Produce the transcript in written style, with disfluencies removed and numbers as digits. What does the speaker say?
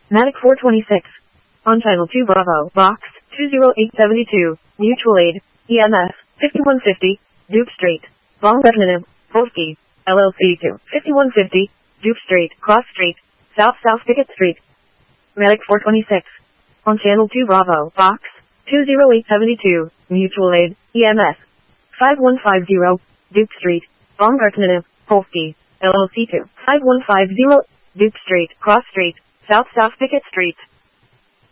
Matic 426. On channel 2 Bravo, box 20872, mutual aid, EMF 5150, Duke Street, Long Representative, Polsky, LLC 2, 5150, Duke Street, Cross Street, South Pickett Street. Matic 426. On channel 2 Bravo, box 20872, mutual aid, EMF 5150, Duke Street, Long Representative, Polsky, LLC 2, 5150, Duke Street, Cross Street, South Pickett Street.